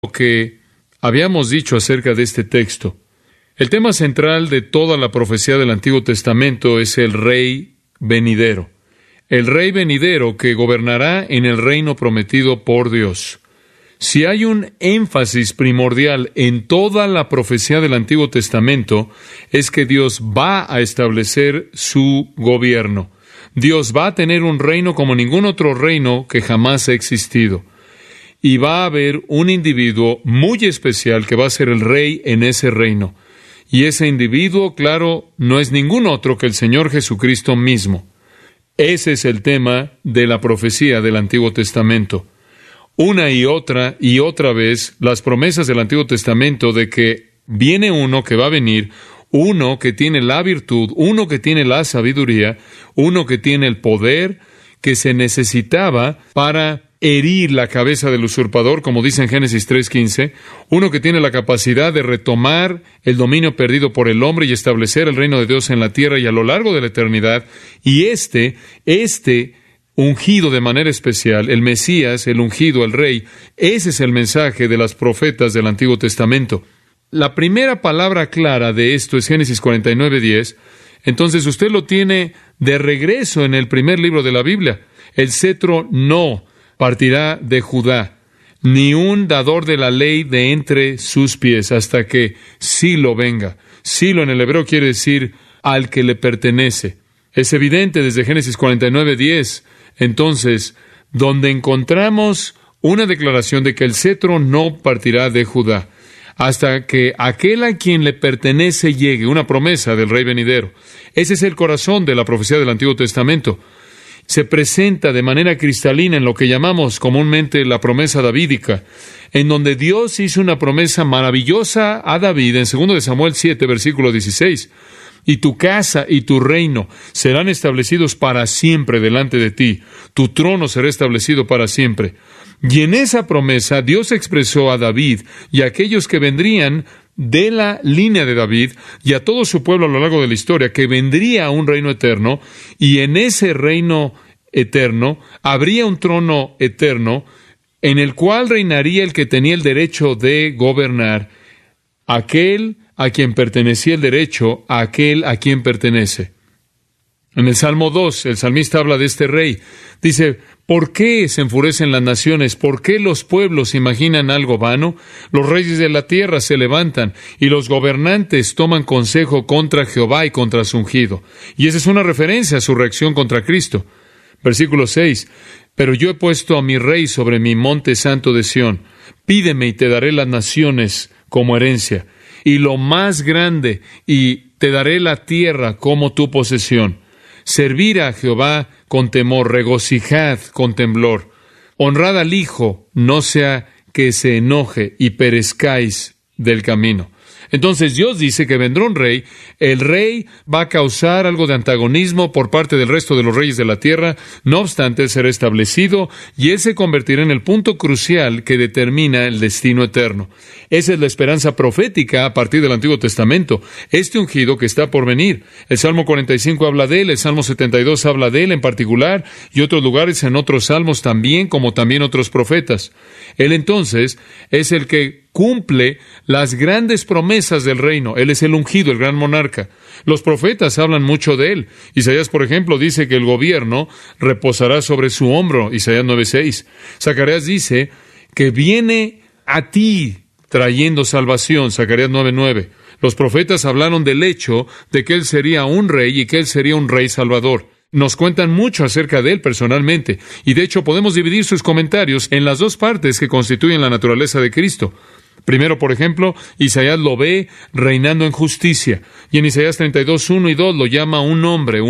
lo que habíamos dicho acerca de este texto. El tema central de toda la profecía del Antiguo Testamento es el Rey venidero. El Rey venidero que gobernará en el reino prometido por Dios. Si hay un énfasis primordial en toda la profecía del Antiguo Testamento, es que Dios va a establecer su gobierno. Dios va a tener un reino como ningún otro reino que jamás ha existido. Y va a haber un individuo muy especial que va a ser el rey en ese reino. Y ese individuo, claro, no es ningún otro que el Señor Jesucristo mismo. Ese es el tema de la profecía del Antiguo Testamento. Una y otra vez, las promesas del Antiguo Testamento de que viene uno que va a venir, uno que tiene la virtud, uno que tiene la sabiduría, uno que tiene el poder que se necesitaba para herir la cabeza del usurpador, como dice en Génesis 3:15, uno que tiene la capacidad de retomar el dominio perdido por el hombre y establecer el reino de Dios en la tierra y a lo largo de la eternidad, y este ungido de manera especial, el Mesías, el ungido, el Rey, ese es el mensaje de las profetas del Antiguo Testamento. La primera palabra clara de esto es Génesis 49:10, entonces usted lo tiene de regreso en el primer libro de la Biblia. El cetro no partirá de Judá, ni un dador de la ley de entre sus pies, hasta que Silo venga. Silo en el hebreo quiere decir al que le pertenece. Es evidente desde Génesis 49:10, entonces, donde encontramos una declaración de que el cetro no partirá de Judá, hasta que aquel a quien le pertenece llegue, una promesa del Rey venidero. Ese es el corazón de la profecía del Antiguo Testamento. Se presenta de manera cristalina en lo que llamamos comúnmente la promesa davídica, en donde Dios hizo una promesa maravillosa a David en 2 de Samuel 7, versículo 16. Y tu casa y tu reino serán establecidos para siempre delante de ti. Tu trono será establecido para siempre. Y en esa promesa Dios expresó a David y a aquellos que vendrían de la línea de David y a todo su pueblo a lo largo de la historia, que vendría un reino eterno, y en ese reino eterno habría un trono eterno en el cual reinaría el que tenía el derecho de gobernar, aquel a quien pertenecía el derecho, a aquel a quien pertenece. En el Salmo 2, el salmista habla de este rey. Dice, ¿por qué se enfurecen las naciones? ¿Por qué los pueblos imaginan algo vano? Los reyes de la tierra se levantan y los gobernantes toman consejo contra Jehová y contra su ungido. Y esa es una referencia a su reacción contra Cristo. Versículo 6, pero yo he puesto a mi rey sobre mi monte santo de Sión. Pídeme y te daré las naciones como herencia, y lo más grande, y te daré la tierra como tu posesión. Servid a Jehová con temor, regocijad con temblor. Honrad al Hijo, no sea que se enoje y perezcáis del camino. Entonces Dios dice que vendrá un rey, el rey va a causar algo de antagonismo por parte del resto de los reyes de la tierra, no obstante, él será establecido y él se convertirá en el punto crucial que determina el destino eterno. Esa es la esperanza profética a partir del Antiguo Testamento, este ungido que está por venir. El Salmo 45 habla de él, el Salmo 72 habla de él en particular, y otros lugares en otros salmos también, como también otros profetas. Él entonces es el que cumple las grandes promesas del reino. Él es el ungido, el gran monarca. Los profetas hablan mucho de él. Isaías, por ejemplo, dice que el gobierno reposará sobre su hombro. Isaías 9:6. Zacarías dice que viene a ti trayendo salvación. Zacarías 9:9. Los profetas hablaron del hecho de que él sería un rey y que él sería un rey salvador. Nos cuentan mucho acerca de él personalmente, y de hecho podemos dividir sus comentarios en las dos partes que constituyen la naturaleza de Cristo. Primero, por ejemplo, Isaías lo ve reinando en justicia, y en Isaías 32:1 y 2 lo llama un hombre.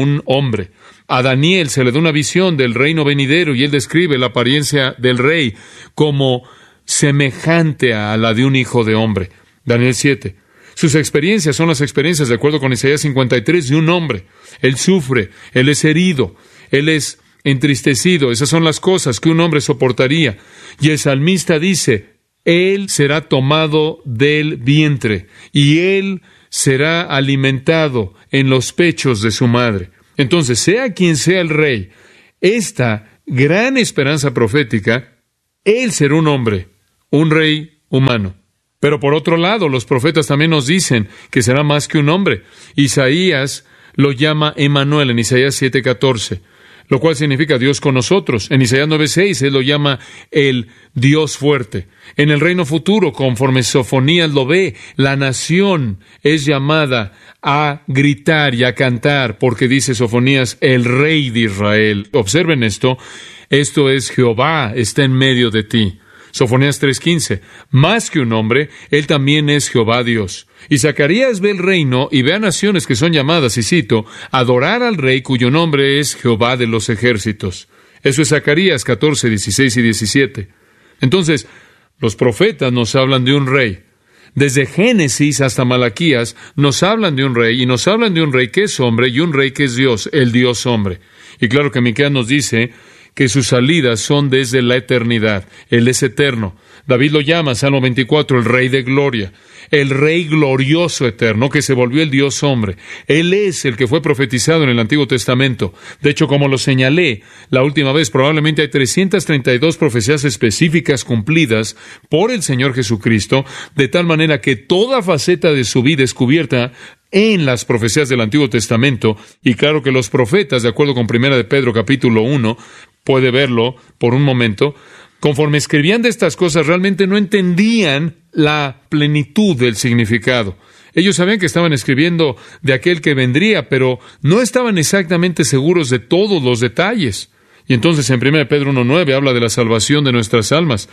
A Daniel se le da una visión del reino venidero, y él describe la apariencia del rey como semejante a la de un hijo de hombre. Daniel 7. Sus experiencias son las experiencias, de acuerdo con Isaías 53, de un hombre. Él sufre, él es herido, él es entristecido. Esas son las cosas que un hombre soportaría. Y el salmista dice, él será tomado del vientre y él será alimentado en los pechos de su madre. Entonces, sea quien sea el rey, esta gran esperanza profética, él será un hombre, un rey humano. Pero por otro lado, los profetas también nos dicen que será más que un hombre. Isaías lo llama Emmanuel en Isaías 7:14, lo cual significa Dios con nosotros. En Isaías 9:6 él lo llama el Dios fuerte. En el reino futuro, conforme Sofonías lo ve, la nación es llamada a gritar y a cantar, porque dice Sofonías, el Rey de Israel. Observen esto es Jehová está en medio de ti. Sofonías 3:15, más que un hombre, él también es Jehová Dios. Y Zacarías ve el reino y ve a naciones que son llamadas, y cito, adorar al Rey cuyo nombre es Jehová de los ejércitos. Eso es Zacarías 14, 16 y 17. Entonces, los profetas nos hablan de un rey. Desde Génesis hasta Malaquías nos hablan de un rey, y nos hablan de un rey que es hombre y un rey que es Dios, el Dios hombre. Y claro que Miqueas nos dice que sus salidas son desde la eternidad. Él es eterno. David lo llama, Salmo 24, el Rey de Gloria, el Rey glorioso eterno que se volvió el Dios hombre. Él es el que fue profetizado en el Antiguo Testamento. De hecho, como lo señalé la última vez, probablemente hay 332 profecías específicas cumplidas por el Señor Jesucristo, de tal manera que toda faceta de su vida es cubierta en las profecías del Antiguo Testamento. Y claro que los profetas, de acuerdo con 1 de Pedro capítulo 1, puede verlo por un momento, conforme escribían de estas cosas, realmente no entendían la plenitud del significado. Ellos sabían que estaban escribiendo de aquel que vendría, pero no estaban exactamente seguros de todos los detalles. Y entonces en 1 Pedro 1:9 habla de la salvación de nuestras almas,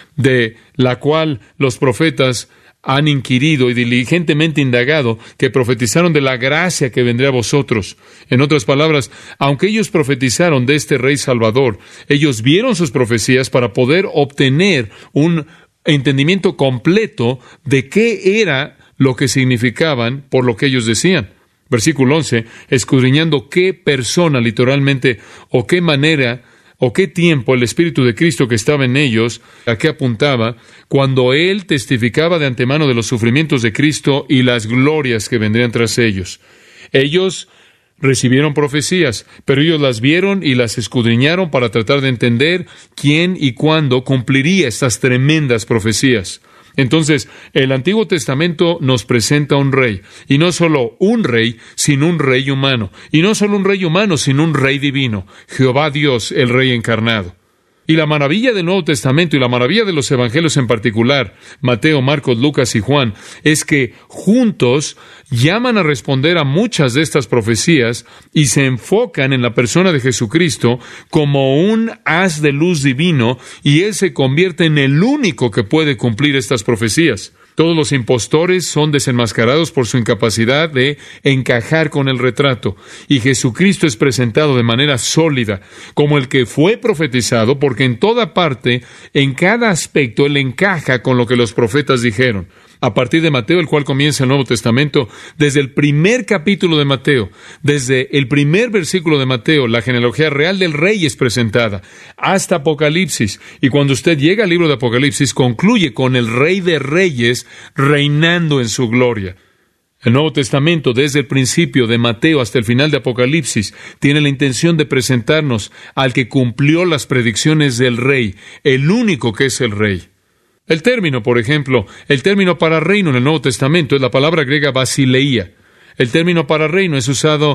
de la cual los profetas han inquirido y diligentemente indagado, que profetizaron de la gracia que vendría a vosotros. En otras palabras, aunque ellos profetizaron de este Rey Salvador, ellos vieron sus profecías para poder obtener un entendimiento completo de qué era lo que significaban por lo que ellos decían. Versículo 11, escudriñando qué persona literalmente, o qué manera, o qué tiempo el Espíritu de Cristo que estaba en ellos, a qué apuntaba, cuando Él testificaba de antemano de los sufrimientos de Cristo y las glorias que vendrían tras ellos. Ellos recibieron profecías, pero ellos las vieron y las escudriñaron para tratar de entender quién y cuándo cumpliría estas tremendas profecías. Entonces, el Antiguo Testamento nos presenta un rey, y no solo un rey, sino un rey humano, y no solo un rey humano, sino un rey divino, Jehová Dios, el Rey encarnado. Y la maravilla del Nuevo Testamento y la maravilla de los Evangelios en particular, Mateo, Marcos, Lucas y Juan, es que juntos llaman a responder a muchas de estas profecías y se enfocan en la persona de Jesucristo como un haz de luz divino, y Él se convierte en el único que puede cumplir estas profecías. Todos los impostores son desenmascarados por su incapacidad de encajar con el retrato, y Jesucristo es presentado de manera sólida como el que fue profetizado, porque en toda parte, en cada aspecto, Él encaja con lo que los profetas dijeron. A partir de Mateo, el cual comienza el Nuevo Testamento, desde el primer capítulo de Mateo, desde el primer versículo de Mateo, la genealogía real del rey es presentada, hasta Apocalipsis. Y cuando usted llega al libro de Apocalipsis, concluye con el Rey de Reyes reinando en su gloria. El Nuevo Testamento, desde el principio de Mateo hasta el final de Apocalipsis, tiene la intención de presentarnos al que cumplió las predicciones del Rey, el único que es el Rey. El término, por ejemplo, el término para reino en el Nuevo Testamento es la palabra griega basileia. El término para reino es usado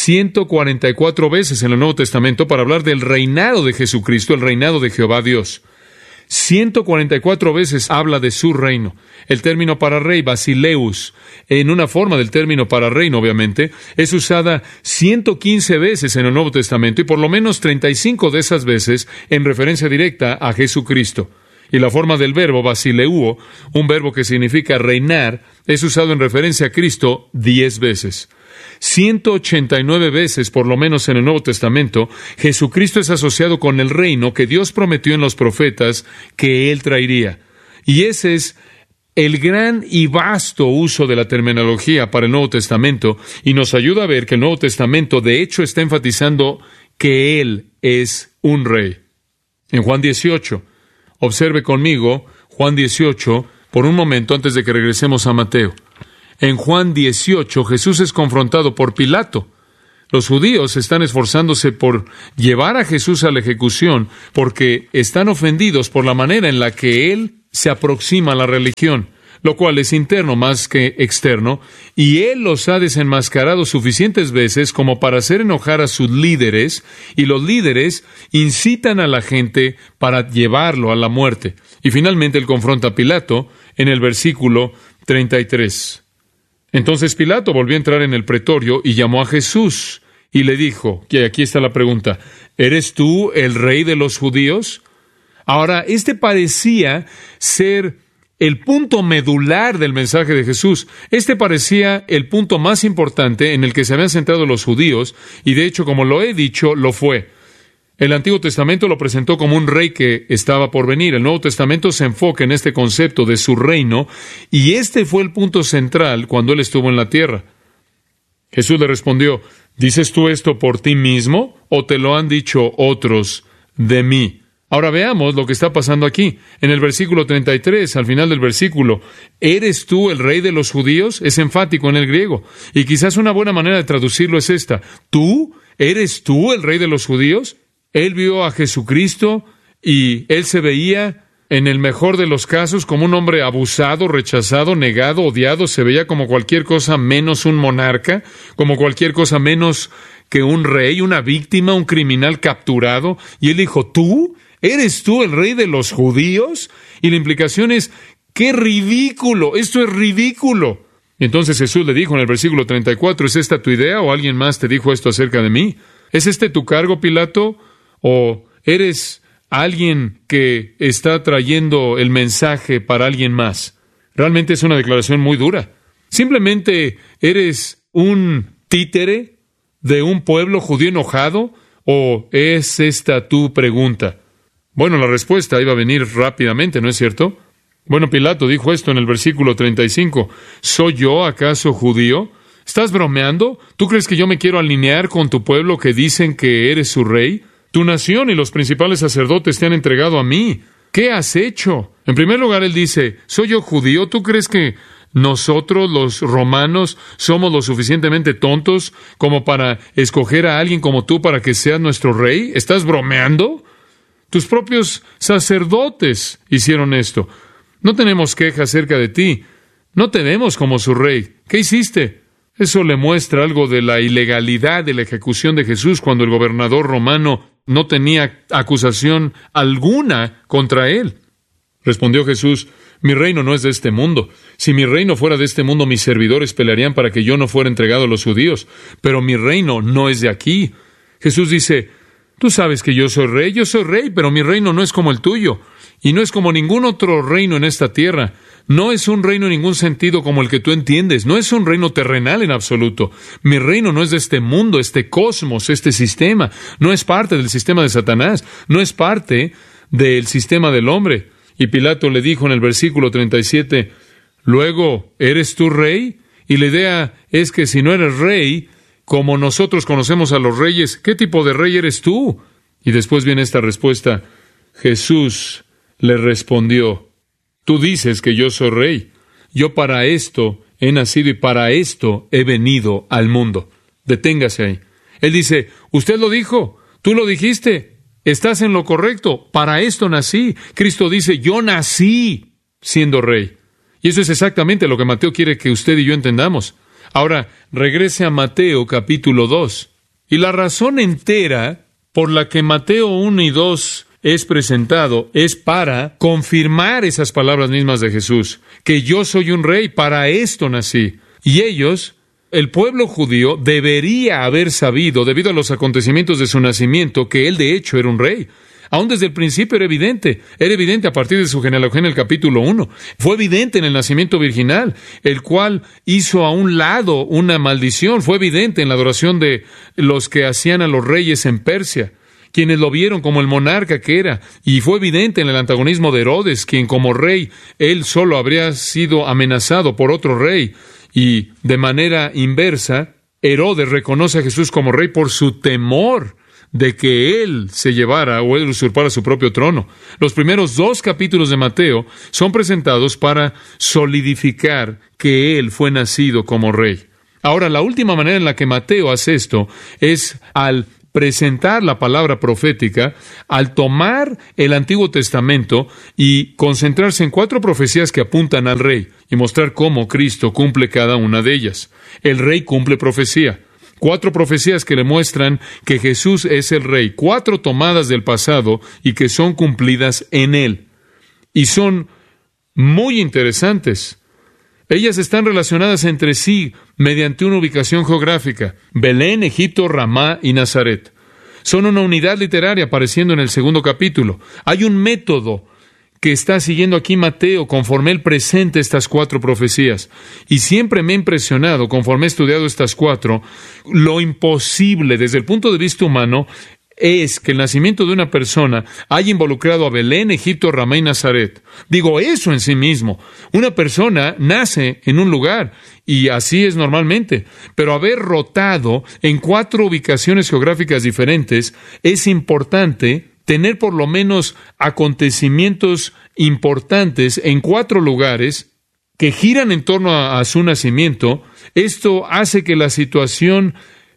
144 veces en el Nuevo Testamento para hablar del reinado de Jesucristo, el reinado de Jehová Dios. 144 veces habla de su reino. El término para rey, basileus, en una forma del término para reino, obviamente, es usada 115 veces en el Nuevo Testamento, y por lo menos 35 de esas veces en referencia directa a Jesucristo. Y la forma del verbo, basileuo, un verbo que significa reinar, es usado en referencia a Cristo 10 veces. 189 veces, por lo menos en el Nuevo Testamento, Jesucristo es asociado con el reino que Dios prometió en los profetas que Él traería. Y ese es el gran y vasto uso de la terminología para el Nuevo Testamento, y nos ayuda a ver que el Nuevo Testamento de hecho está enfatizando que Él es un rey. En Juan 18, observe conmigo Juan 18 por un momento antes de que regresemos a Mateo. En Juan 18, Jesús es confrontado por Pilato. Los judíos están esforzándose por llevar a Jesús a la ejecución porque están ofendidos por la manera en la que Él se aproxima a la religión, lo cual es interno más que externo, y él los ha desenmascarado suficientes veces como para hacer enojar a sus líderes, y los líderes incitan a la gente para llevarlo a la muerte. Y finalmente él confronta a Pilato en el versículo 33. Entonces Pilato volvió a entrar en el pretorio y llamó a Jesús y le dijo, que aquí está la pregunta, ¿eres tú el rey de los judíos? Ahora, este parecía ser el punto medular del mensaje de Jesús. Este parecía el punto más importante en el que se habían centrado los judíos, y de hecho, como lo he dicho, lo fue. El Antiguo Testamento lo presentó como un rey que estaba por venir. El Nuevo Testamento se enfoca en este concepto de su reino, y este fue el punto central cuando él estuvo en la tierra. Jesús le respondió, ¿dices tú esto por ti mismo, o te lo han dicho otros de mí? Ahora veamos lo que está pasando aquí. En el versículo 33, al final del versículo, ¿eres tú el rey de los judíos? Es enfático en el griego. Y quizás una buena manera de traducirlo es esta. ¿Tú? ¿Eres tú el rey de los judíos? Él vio a Jesucristo y él se veía, en el mejor de los casos, como un hombre abusado, rechazado, negado, odiado. Se veía como cualquier cosa menos un monarca, como cualquier cosa menos que un rey, una víctima, un criminal capturado. Y él dijo, ¿tú? ¿Eres tú el rey de los judíos? Y la implicación es, ¡qué ridículo! ¡Esto es ridículo! Y entonces Jesús le dijo en el versículo 34, ¿es esta tu idea o alguien más te dijo esto acerca de mí? ¿Es este tu cargo, Pilato? ¿O eres alguien que está trayendo el mensaje para alguien más? Realmente es una declaración muy dura. ¿Simplemente eres un títere de un pueblo judío enojado? ¿O es esta tu pregunta? Bueno, la respuesta iba a venir rápidamente, ¿no es cierto? Bueno, Pilato dijo esto en el versículo 35. ¿Soy yo acaso judío? ¿Estás bromeando? ¿Tú crees que yo me quiero alinear con tu pueblo que dicen que eres su rey? Tu nación y los principales sacerdotes te han entregado a mí. ¿Qué has hecho? En primer lugar, él dice, ¿soy yo judío? ¿Tú crees que nosotros, los romanos, somos lo suficientemente tontos como para escoger a alguien como tú para que seas nuestro rey? ¿Estás bromeando? Tus propios sacerdotes hicieron esto. No tenemos queja acerca de ti. No te vemos como su rey. ¿Qué hiciste? Eso le muestra algo de la ilegalidad de la ejecución de Jesús cuando el gobernador romano no tenía acusación alguna contra él. Respondió Jesús, mi reino no es de este mundo. Si mi reino fuera de este mundo, mis servidores pelearían para que yo no fuera entregado a los judíos. Pero mi reino no es de aquí. Jesús dice, tú sabes que yo soy rey, pero mi reino no es como el tuyo, y no es como ningún otro reino en esta tierra. No es un reino en ningún sentido como el que tú entiendes, no es un reino terrenal en absoluto. Mi reino no es de este mundo, este cosmos, este sistema, no es parte del sistema de Satanás, no es parte del sistema del hombre. Y Pilato le dijo en el versículo 37, luego, ¿eres tú rey? Y la idea es que si no eres rey, como nosotros conocemos a los reyes, ¿qué tipo de rey eres tú? Y después viene esta respuesta. Jesús le respondió, tú dices que yo soy rey. Yo para esto he nacido y para esto he venido al mundo. Deténgase ahí. Él dice, usted lo dijo, tú lo dijiste, estás en lo correcto, para esto nací. Cristo dice, yo nací siendo rey. Y eso es exactamente lo que Mateo quiere que usted y yo entendamos. Ahora, regrese a Mateo capítulo 2. Y la razón entera por la que Mateo 1 y 2 es presentado es para confirmar esas palabras mismas de Jesús, que yo soy un rey, para esto nací. Y ellos, el pueblo judío, debería haber sabido, debido a los acontecimientos de su nacimiento, que él de hecho era un rey. Aún desde el principio era evidente a partir de su genealogía en el capítulo 1. Fue evidente en el nacimiento virginal, el cual hizo a un lado una maldición. Fue evidente en la adoración de los que hacían a los reyes en Persia, quienes lo vieron como el monarca que era. Y fue evidente en el antagonismo de Herodes, quien como rey, él solo habría sido amenazado por otro rey. Y de manera inversa, Herodes reconoce a Jesús como rey por su temor de que él se llevara o él usurpara su propio trono. Los primeros 2 capítulos de Mateo son presentados para solidificar que él fue nacido como rey. Ahora, la última manera en la que Mateo hace esto es al presentar la palabra profética al tomar el Antiguo Testamento y concentrarse en 4 profecías que apuntan al Rey y mostrar cómo Cristo cumple cada una de ellas. El Rey cumple profecía. 4 profecías que le muestran que Jesús es el Rey. 4 tomadas del pasado y que son cumplidas en Él. Y son muy interesantes. Ellas están relacionadas entre sí mediante una ubicación geográfica. Belén, Egipto, Ramá y Nazaret. Son una unidad literaria apareciendo en el 2º capítulo. Hay un método que está siguiendo aquí Mateo conforme él presenta estas 4 profecías. Y siempre me ha impresionado, conforme he estudiado estas 4, lo imposible desde el punto de vista humano es que el nacimiento de una persona haya involucrado a Belén, Egipto, Ramá y Nazaret. Digo, eso en sí mismo. Una persona nace en un lugar, y así es normalmente. Pero haber rotado en 4 ubicaciones geográficas diferentes es importante. Tener por lo menos acontecimientos importantes en 4 lugares que giran en torno a su nacimiento, esto hace que la situación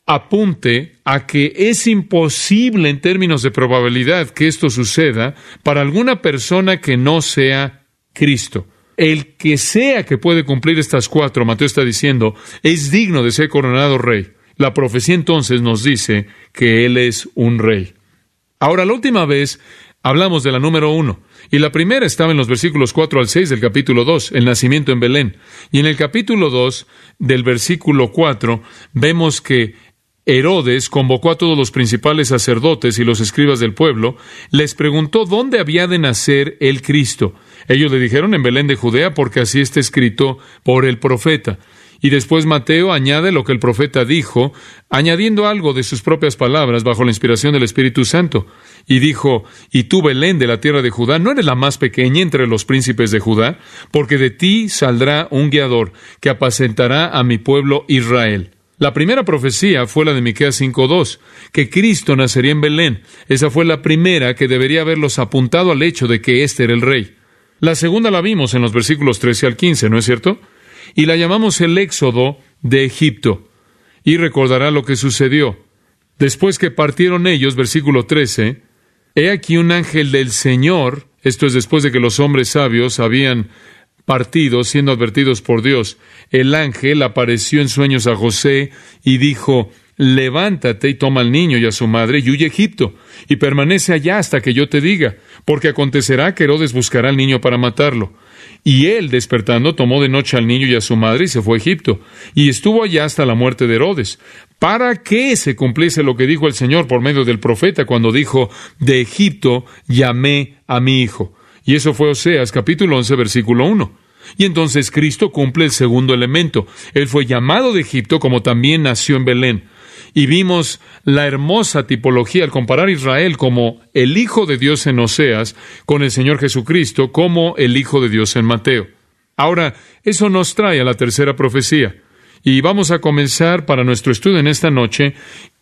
apunte a que es imposible en términos de probabilidad que esto suceda para alguna persona que no sea Cristo. El que sea que puede cumplir estas 4, Mateo está diciendo, es digno de ser coronado rey. La profecía entonces nos dice que Él es un rey. Ahora, la última vez hablamos de la número 1, y la primera estaba en los versículos 4 al 6 del capítulo 2, el nacimiento en Belén. Y en el capítulo 2, del versículo 4, vemos que Herodes convocó a todos los principales sacerdotes y los escribas del pueblo, les preguntó dónde había de nacer el Cristo. Ellos le dijeron en Belén de Judea, porque así está escrito por el profeta. Y después Mateo añade lo que el profeta dijo, añadiendo algo de sus propias palabras bajo la inspiración del Espíritu Santo. Y dijo, y tú, Belén, de la tierra de Judá, no eres la más pequeña entre los príncipes de Judá, porque de ti saldrá un guiador que apacentará a mi pueblo Israel. La primera profecía fue la de Miqueas 5:2, que Cristo nacería en Belén. Esa fue la primera que debería haberlos apuntado al hecho de que éste era el rey. La segunda la vimos en los versículos 13 al 15, ¿no es cierto? Y la llamamos el éxodo de Egipto. Y recordará lo que sucedió. Después que partieron ellos, versículo 13, he aquí un ángel del Señor, esto es después de que los hombres sabios habían partido, siendo advertidos por Dios. El ángel apareció en sueños a José y dijo, levántate y toma al niño y a su madre y huye a Egipto, y permanece allá hasta que yo te diga, porque acontecerá que Herodes buscará al niño para matarlo. Y él, despertando, tomó de noche al niño y a su madre y se fue a Egipto, y estuvo allá hasta la muerte de Herodes, para que se cumpliese lo que dijo el Señor por medio del profeta, cuando dijo, de Egipto llamé a mi hijo. Y eso fue Oseas, capítulo 11, versículo 1. Y entonces Cristo cumple el segundo elemento. Él fue llamado de Egipto, como también nació en Belén. Y vimos la hermosa tipología al comparar a Israel como el Hijo de Dios en Oseas con el Señor Jesucristo como el Hijo de Dios en Mateo. Ahora, eso nos trae a la tercera profecía. Y vamos a comenzar para nuestro estudio en esta noche,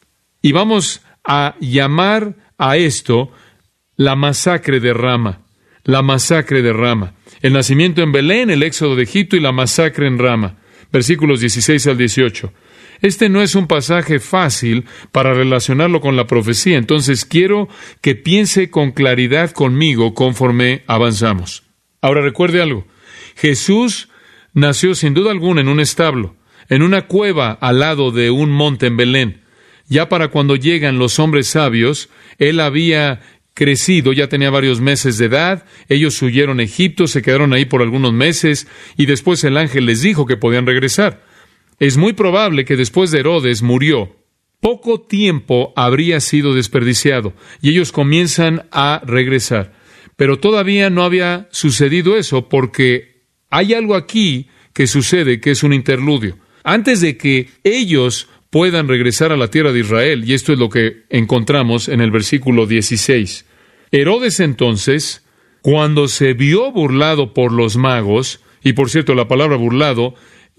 y vamos a llamar a esto la masacre de Rama. La masacre de Rama. El nacimiento en Belén, el éxodo de Egipto y la masacre en Rama. Versículos 16 al 18. Este no es un pasaje fácil para relacionarlo con la profecía, entonces quiero que piense con claridad conmigo conforme avanzamos. Ahora recuerde algo. Jesús nació sin duda alguna en un establo, en una cueva al lado de un monte en Belén. Ya para cuando llegan los hombres sabios, él había crecido, ya tenía varios meses de edad, ellos huyeron a Egipto, se quedaron ahí por algunos meses, y después el ángel les dijo que podían regresar. Es muy probable que después de Herodes murió, poco tiempo habría sido desperdiciado, y ellos comienzan a regresar. Pero todavía no había sucedido eso, porque hay algo aquí que sucede, que es un interludio. Antes de que ellos puedan regresar a la tierra de Israel, y esto es lo que encontramos en el versículo 16. Herodes entonces, cuando se vio burlado por los magos, y por cierto la palabra burlado,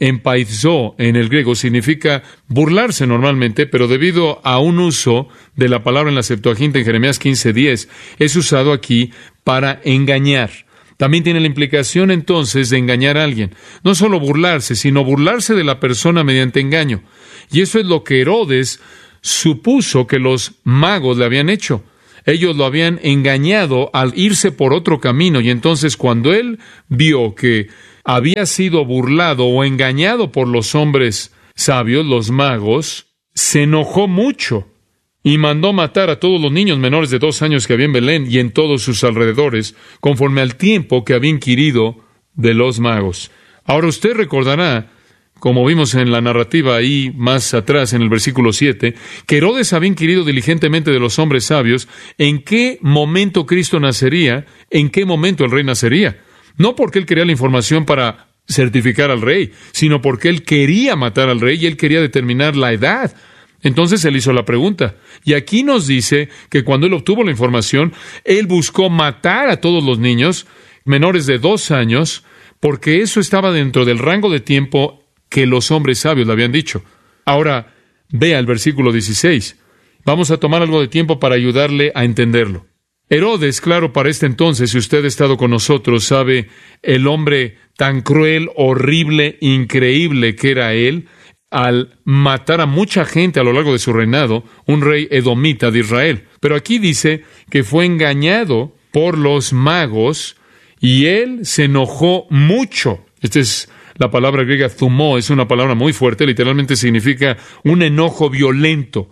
empaizo en el griego significa burlarse normalmente, pero debido a un uso de la palabra en la Septuaginta en Jeremías 15:10, es usado aquí para engañar. También tiene la implicación entonces de engañar a alguien. No solo burlarse, sino burlarse de la persona mediante engaño. Y eso es lo que Herodes supuso que los magos le habían hecho. Ellos lo habían engañado al irse por otro camino, y entonces cuando él vio que había sido burlado o engañado por los hombres sabios, los magos, se enojó mucho y mandó matar a todos los niños menores de 2 años que había en Belén y en todos sus alrededores, conforme al tiempo que había inquirido de los magos. Ahora usted recordará, como vimos en la narrativa ahí más atrás en el versículo 7, que Herodes había inquirido diligentemente de los hombres sabios en qué momento Cristo nacería, en qué momento el rey nacería. No porque él quería la información para certificar al rey, sino porque él quería matar al rey y él quería determinar la edad. Entonces él hizo la pregunta. Y aquí nos dice que cuando él obtuvo la información, él buscó matar a todos los niños menores de 2 años, porque eso estaba dentro del rango de tiempo que los hombres sabios le habían dicho. Ahora, vea el versículo 16. Vamos a tomar algo de tiempo para ayudarle a entenderlo. Herodes, claro, para este entonces, si usted ha estado con nosotros, sabe el hombre tan cruel, horrible, increíble que era él, al matar a mucha gente a lo largo de su reinado, un rey edomita de Israel. Pero aquí dice que fue engañado por los magos y él se enojó mucho. Esta es la palabra griega thumó, es una palabra muy fuerte, literalmente significa un enojo violento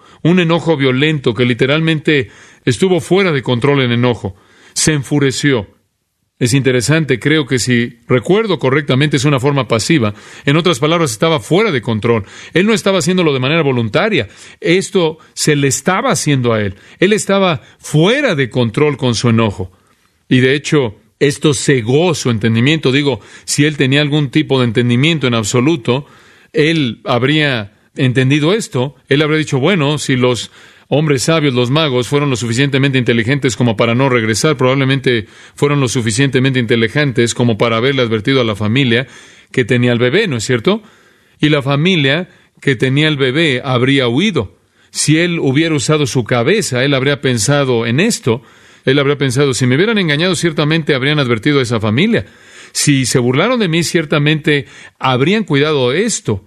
que literalmente estuvo fuera de control en enojo. Se enfureció. Es interesante, creo que si recuerdo correctamente es una forma pasiva. En otras palabras, estaba fuera de control. Él no estaba haciéndolo de manera voluntaria. Esto se le estaba haciendo a él. Él estaba fuera de control con su enojo. Y de hecho, esto cegó su entendimiento. Digo, si él tenía algún tipo de entendimiento en absoluto, él habría entendido esto. Él habría dicho, bueno, si los hombres sabios, los magos, fueron lo suficientemente inteligentes como para no regresar, probablemente fueron lo suficientemente inteligentes como para haberle advertido a la familia que tenía el bebé, ¿no es cierto? Y la familia que tenía el bebé habría huido. Si él hubiera usado su cabeza, él habría pensado en esto. Él habría pensado, si me hubieran engañado, ciertamente habrían advertido a esa familia. Si se burlaron de mí, ciertamente habrían cuidado de esto.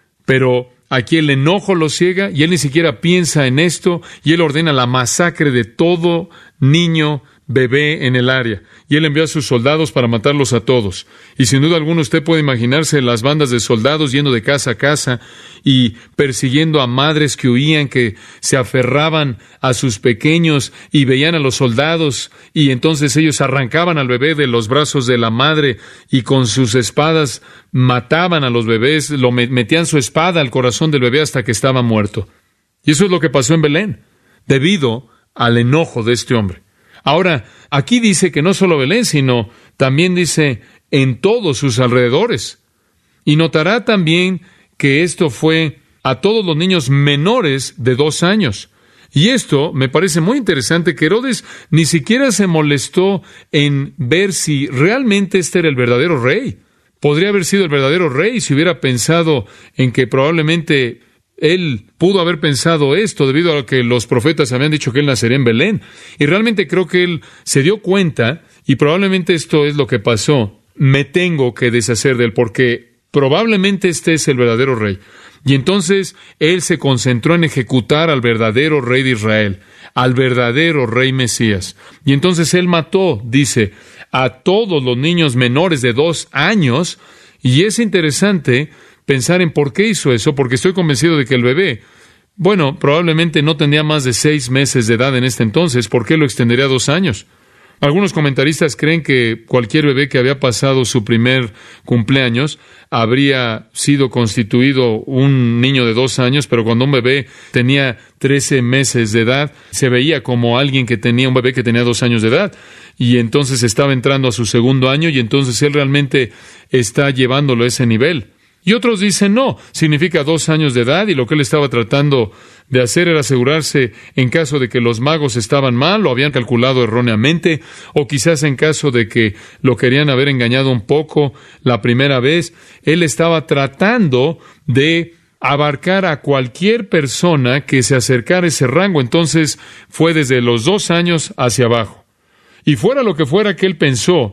Pero aquí el enojo lo ciega y él ni siquiera piensa en esto y él ordena la masacre de todo niño, bebé en el área. Y él envió a sus soldados para matarlos a todos. Y sin duda alguna usted puede imaginarse las bandas de soldados yendo de casa a casa y persiguiendo a madres que huían, que se aferraban a sus pequeños y veían a los soldados y entonces ellos arrancaban al bebé de los brazos de la madre y con sus espadas mataban a los bebés, metían su espada al corazón del bebé hasta que estaba muerto. Y eso es lo que pasó en Belén, debido al enojo de este hombre. Ahora, aquí dice que no solo Belén, sino también dice en todos sus alrededores. Y notará también que esto fue a todos los niños menores de 2 años. Y esto me parece muy interesante, que Herodes ni siquiera se molestó en ver si realmente este era el verdadero rey. Podría haber sido el verdadero rey si hubiera pensado en que probablemente él pudo haber pensado esto debido a que los profetas habían dicho que él nacería en Belén. Y realmente creo que él se dio cuenta, y probablemente esto es lo que pasó. Me tengo que deshacer de él porque probablemente este es el verdadero rey. Y entonces él se concentró en ejecutar al verdadero rey de Israel, al verdadero rey Mesías. Y entonces él mató, dice, a todos los niños menores de 2 años. Y es interesante pensar en por qué hizo eso, porque estoy convencido de que el bebé, bueno, probablemente no tendría más de 6 meses de edad en este entonces. ¿Por qué lo extendería a 2 años? Algunos comentaristas creen que cualquier bebé que había pasado su primer cumpleaños habría sido constituido un niño de 2 años, pero cuando un bebé tenía 13 meses de edad, se veía como alguien que tenía un bebé que tenía 2 años de edad, y entonces estaba entrando a su segundo año, y entonces él realmente está llevándolo a ese nivel. Y otros dicen no, significa 2 años de edad, y lo que él estaba tratando de hacer era asegurarse en caso de que los magos estaban mal, lo habían calculado erróneamente, o quizás en caso de que lo querían haber engañado un poco la primera vez. Él estaba tratando de abarcar a cualquier persona que se acercara a ese rango. Entonces fue desde los 2 años hacia abajo. Y fuera lo que fuera que él pensó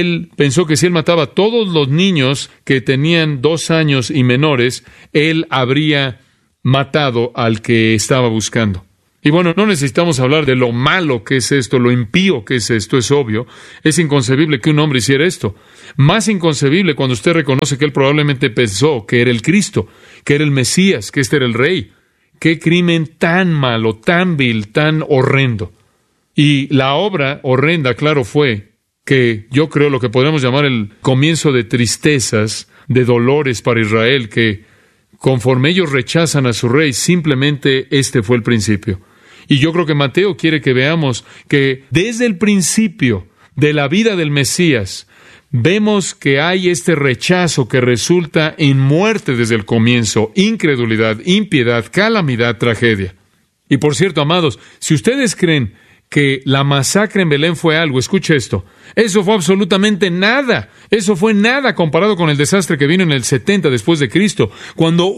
que si él mataba a todos los niños que tenían 2 años y menores, él habría matado al que estaba buscando. Y bueno, no necesitamos hablar de lo malo que es esto, lo impío que es esto, es obvio. Es inconcebible que un hombre hiciera esto. Más inconcebible cuando usted reconoce que él probablemente pensó que era el Cristo, que era el Mesías, que este era el Rey. ¡Qué crimen tan malo, tan vil, tan horrendo! Y la obra horrenda, claro, fue que yo creo lo que podríamos llamar el comienzo de tristezas, de dolores para Israel, que conforme ellos rechazan a su Rey, simplemente este fue el principio. Y yo creo que Mateo quiere que veamos que desde el principio de la vida del Mesías, vemos que hay este rechazo que resulta en muerte desde el comienzo, incredulidad, impiedad, calamidad, tragedia. Y por cierto, amados, si ustedes creen que la masacre en Belén fue algo, escuche esto, eso fue absolutamente nada, eso fue nada comparado con el desastre que vino en el 70 después de Cristo, cuando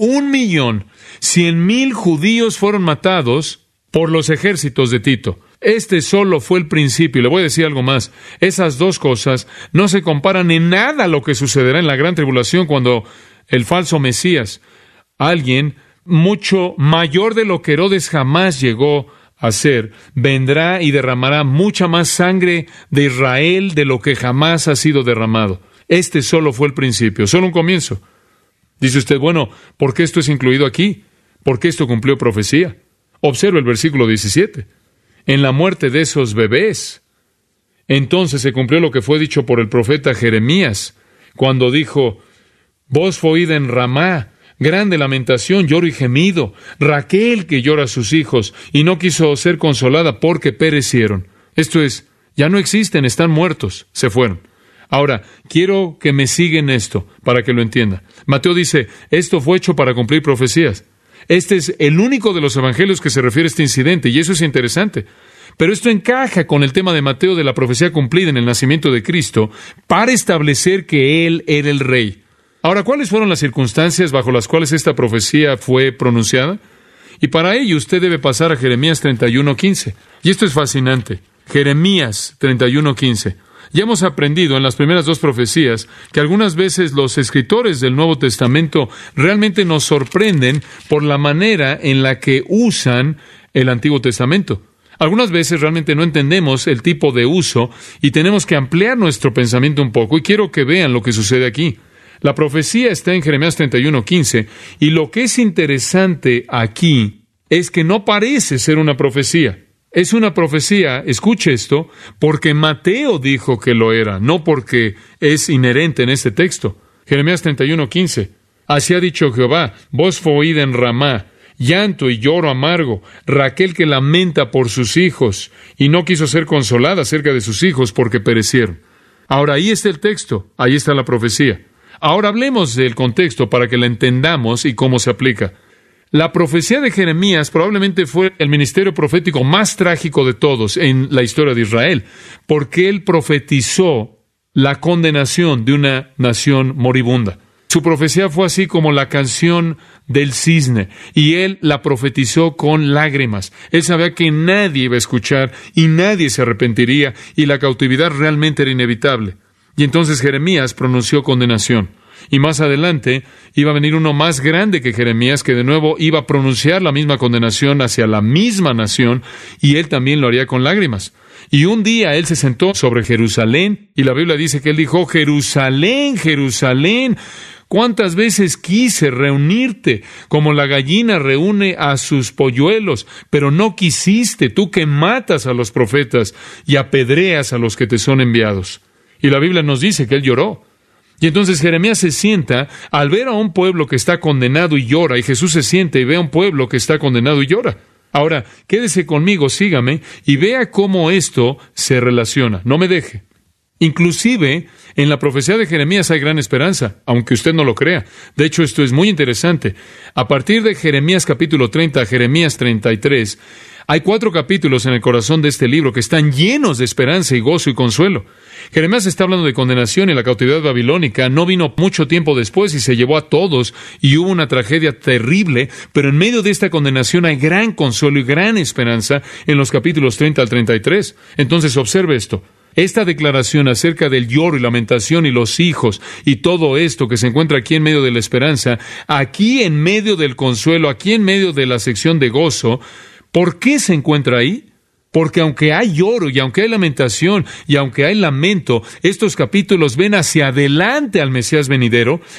1,100,000 judíos fueron matados por los ejércitos de Tito. Este solo fue el principio. Y le voy a decir algo más. Esas dos cosas no se comparan en nada a lo que sucederá en la gran tribulación cuando el falso Mesías, alguien mucho mayor de lo que Herodes jamás llegó a ser, vendrá y derramará mucha más sangre de Israel de lo que jamás ha sido derramado. Este solo fue el principio, solo un comienzo. Dice usted, bueno, ¿por qué esto es incluido aquí? ¿Por qué esto cumplió profecía? Observe el versículo 17. En la muerte de esos bebés, entonces se cumplió lo que fue dicho por el profeta Jeremías, cuando dijo, voz fue oída en Ramá, grande lamentación, lloro y gemido, Raquel que llora a sus hijos, y no quiso ser consolada porque perecieron. Esto es, ya no existen, están muertos, se fueron. Ahora, quiero que me sigan esto, para que lo entienda. Mateo dice, esto fue hecho para cumplir profecías. Este es el único de los evangelios que se refiere a este incidente, y eso es interesante. Pero esto encaja con el tema de Mateo de la profecía cumplida en el nacimiento de Cristo para establecer que Él era el Rey. Ahora, ¿cuáles fueron las circunstancias bajo las cuales esta profecía fue pronunciada? Y para ello usted debe pasar a Jeremías 31:15. Y esto es fascinante. Jeremías 31:15. Ya hemos aprendido en las primeras dos profecías que algunas veces los escritores del Nuevo Testamento realmente nos sorprenden por la manera en la que usan el Antiguo Testamento. Algunas veces realmente no entendemos el tipo de uso y tenemos que ampliar nuestro pensamiento un poco, y quiero que vean lo que sucede aquí. La profecía está en Jeremías 31:15, y lo que es interesante aquí es que no parece ser una profecía. Es una profecía, escuche esto, porque Mateo dijo que lo era, no porque es inherente en este texto. Jeremías 31:15. Así ha dicho Jehová, voz fue oída en Ramá, llanto y lloro amargo, Raquel que lamenta por sus hijos, y no quiso ser consolada acerca de sus hijos porque perecieron. Ahora, ahí está el texto, ahí está la profecía. Ahora hablemos del contexto para que la entendamos y cómo se aplica. La profecía de Jeremías probablemente fue el ministerio profético más trágico de todos en la historia de Israel, porque él profetizó la condenación de una nación moribunda. Su profecía fue así como la canción del cisne, y él la profetizó con lágrimas. Él sabía que nadie iba a escuchar y nadie se arrepentiría, y la cautividad realmente era inevitable. Y entonces Jeremías pronunció condenación. Y más adelante iba a venir uno más grande que Jeremías, que de nuevo iba a pronunciar la misma condenación hacia la misma nación, y él también lo haría con lágrimas. Y un día él se sentó sobre Jerusalén, y la Biblia dice que él dijo, Jerusalén, Jerusalén, ¿cuántas veces quise reunirte como la gallina reúne a sus polluelos? Pero no quisiste, tú que matas a los profetas y apedreas a los que te son enviados. Y la Biblia nos dice que él lloró. Y entonces Jeremías se sienta al ver a un pueblo que está condenado y llora, y Jesús se sienta y ve a un pueblo que está condenado y llora. Ahora, quédese conmigo, sígame, y vea cómo esto se relaciona. No me deje. Inclusive, en la profecía de Jeremías hay gran esperanza, aunque usted no lo crea. De hecho, esto es muy interesante. A partir de Jeremías capítulo 30 a Jeremías 33, hay 4 capítulos en el corazón de este libro que están llenos de esperanza y gozo y consuelo. Jeremías está hablando de condenación, y la cautividad babilónica no vino mucho tiempo después y se llevó a todos, y hubo una tragedia terrible, pero en medio de esta condenación hay gran consuelo y gran esperanza en los capítulos 30 al 33. Entonces observe esto. Esta declaración acerca del lloro y lamentación y los hijos y todo esto que se encuentra aquí en medio de la esperanza, aquí en medio del consuelo, aquí en medio de la sección de gozo, ¿por qué se encuentra ahí? Porque aunque hay lloro y aunque hay lamentación y aunque hay lamento, estos capítulos ven hacia adelante al Mesías venidero